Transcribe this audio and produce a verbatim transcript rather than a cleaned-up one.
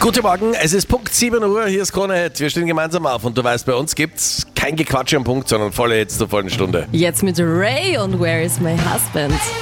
Guten Morgen, es ist Punkt sieben Uhr, hier ist Krone Hit. Wir stehen gemeinsam auf und du weißt, bei uns gibt's kein Gequatsche am Punkt, sondern volle Hits zur vollen Stunde. Jetzt mit Ray und Where is my husband?